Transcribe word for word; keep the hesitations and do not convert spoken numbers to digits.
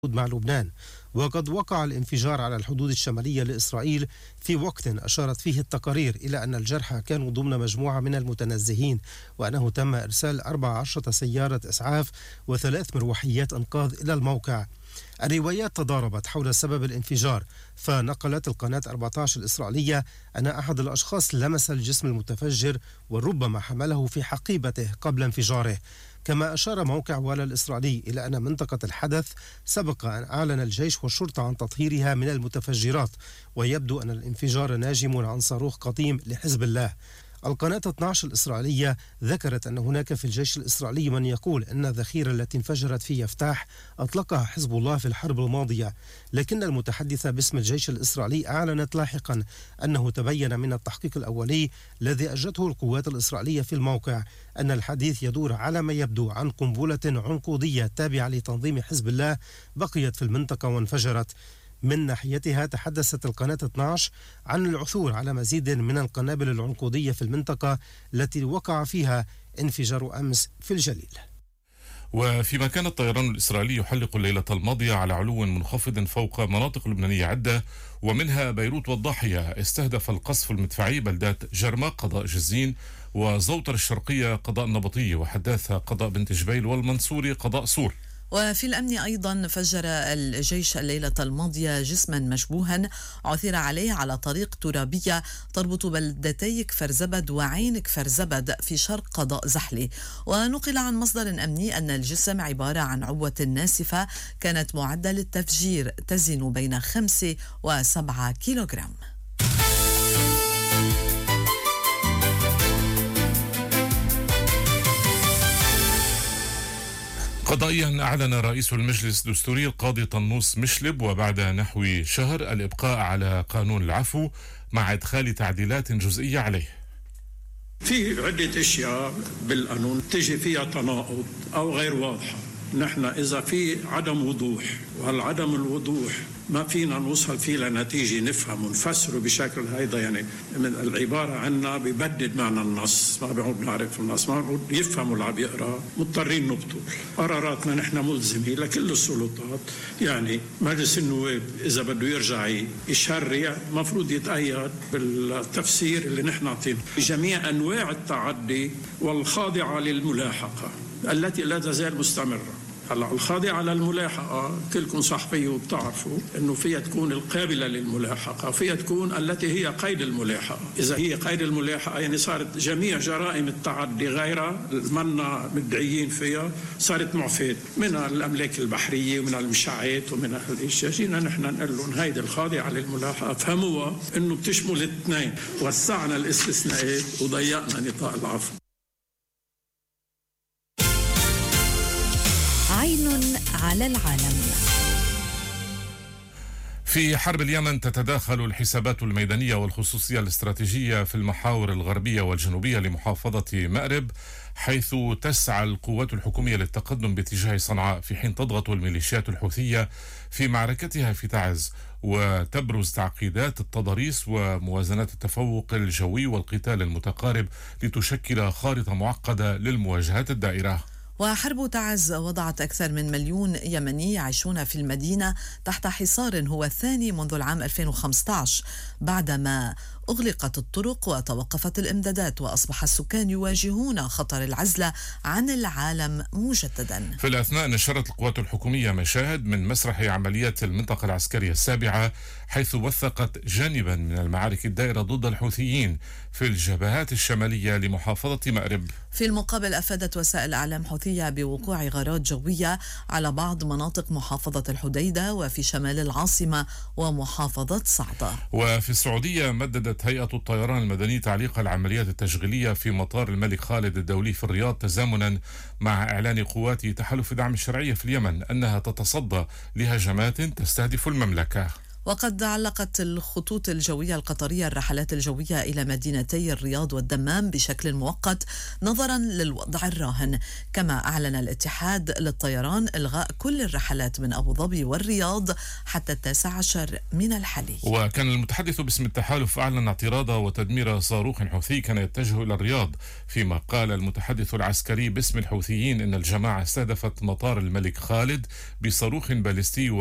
مع لبنان. وقد وقع الانفجار على الحدود الشمالية لإسرائيل في وقت أشارت فيه التقارير إلى أن الجرحى كانوا ضمن مجموعة من المتنزهين، وأنه تم إرسال أربع عشرة سيارة إسعاف وثلاث مروحيات إنقاذ إلى الموقع. الروايات تضاربت حول سبب الانفجار، فنقلت القناة أربعة عشر الإسرائيلية أن أحد الأشخاص لمس الجسم المتفجر وربما حمله في حقيبته قبل انفجاره. كما أشار موقع والا الإسرائيلي إلى أن منطقة الحدث سبق أن أعلن الجيش والشرطة عن تطهيرها من المتفجرات، ويبدو أن الانفجار ناجم عن صاروخ قديم لحزب الله. القناة اثنتي عشرة الإسرائيلية ذكرت أن هناك في الجيش الإسرائيلي من يقول أن الذخيرة التي انفجرت في يفتاح أطلقها حزب الله في الحرب الماضية، لكن المتحدثة باسم الجيش الإسرائيلي أعلنت لاحقا أنه تبين من التحقيق الأولي الذي أجرته القوات الإسرائيلية في الموقع أن الحديث يدور على ما يبدو عن قنبلة عنقودية تابعة لتنظيم حزب الله بقيت في المنطقة وانفجرت. من ناحيتها تحدثت القناة اثنتي عشرة عن العثور على مزيد من القنابل العنقودية في المنطقة التي وقع فيها انفجار أمس في الجليل. وفيما كان الطيران الإسرائيلي يحلق الليلة الماضية على علو منخفض فوق مناطق لبنانية عدة ومنها بيروت والضاحية، استهدف القصف المدفعي بلدات جرماء قضاء جزين وزوطر الشرقية قضاء النبطية وحداثة قضاء بنت جبيل والمنصوري قضاء سور. وفي الأمن أيضا فجر الجيش الليلة الماضية جسما مشبوها عثر عليه على طريق ترابية تربط بلدتي كفر زبد وعين كفر زبد في شرق قضاء زحلي. ونقل عن مصدر أمني أن الجسم عبارة عن عبوة ناسفة كانت معدة للتفجير تزن بين خمسة وسبعة كيلوغرام. قضائيا أعلن رئيس المجلس الدستوري القاضي طنوس مشلب وبعد نحو شهر الإبقاء على قانون العفو مع إدخال تعديلات جزئية عليه. في عدة أشياء بالقانون تجي فيها تناقض أو غير واضحة. نحن إذا في عدم وضوح، وهالعدم الوضوح ما فينا نوصل فيه لنتيجة نفهم ونفسره بشكل هيدا، يعني من العبارة عنا بيبدد معنى النص، ما بيعود نعرف النص، ما بيعود يفهموا اللي عم يقرأ، مضطرين نبطل. قراراتنا نحن ملزمة لكل السلطات، يعني مجلس النواب إذا بده يرجع يشرع مفروض يتأيد بالتفسير اللي نحن عطيناه. جميع أنواع التعدي والخاضعة للملاحقة التي لا تزال مستمرة. هلا الخاضعة للملاحقة كلكم صحفية وبتعرفوا انه فيها تكون القابلة للملاحقة، فيها تكون التي هي قيد الملاحقة. إذا هي قيد الملاحقة يعني صارت جميع جرائم التعدي غيرها منا مدعيين فيها صارت معفاة، من الأملاك البحرية ومن المشاعات ومن هالاشياء. جينا نحن نقول لهم هيدي الخاضعة للملاحقة فهموها انه بتشمل الاثنين، وسعنا الاستثناءات وضيقنا نطاق العفو. عين على العالم. في حرب اليمن تتداخل الحسابات الميدانية والخصوصية الاستراتيجية في المحاور الغربية والجنوبية لمحافظة مأرب، حيث تسعى القوات الحكومية للتقدم باتجاه صنعاء في حين تضغط الميليشيات الحوثية في معركتها في تعز، وتبرز تعقيدات التضاريس وموازنات التفوق الجوي والقتال المتقارب لتشكل خارطة معقدة للمواجهات الدائرة. وحرب تعز وضعت أكثر من مليون يمني يعيشون في المدينة تحت حصار هو الثاني منذ العام ألفين وخمسة عشر بعدما أغلقت الطرق وتوقفت الإمدادات، وأصبح السكان يواجهون خطر العزلة عن العالم مجددا. في الأثناء نشرت القوات الحكومية مشاهد من مسرح عمليات المنطقة العسكرية السابعة، حيث وثقت جانبا من المعارك الدائرة ضد الحوثيين في الجبهات الشمالية لمحافظة مأرب. في المقابل أفادت وسائل إعلام حوثية بوقوع غارات جوية على بعض مناطق محافظة الحديدة وفي شمال العاصمة ومحافظة صعدة. وفي السعودية مددت هيئة الطيران المدني تعليق العمليات التشغيلية في مطار الملك خالد الدولي في الرياض تزامنا مع إعلان قوات تحالف دعم الشرعية في اليمن أنها تتصدى لهجمات تستهدف المملكة. وقد علقت الخطوط الجوية القطرية الرحلات الجوية إلى مدينتي الرياض والدمام بشكل مؤقت نظرا للوضع الراهن. كما أعلن الاتحاد للطيران إلغاء كل الرحلات من أبو ظبي والرياض حتى التاسع عشر من الحالي. وكان المتحدث باسم التحالف أعلن اعتراض وتدمير صاروخ حوثي كان يتجه إلى الرياض، فيما قال المتحدث العسكري باسم الحوثيين إن الجماعة استهدفت مطار الملك خالد بصاروخ باليستي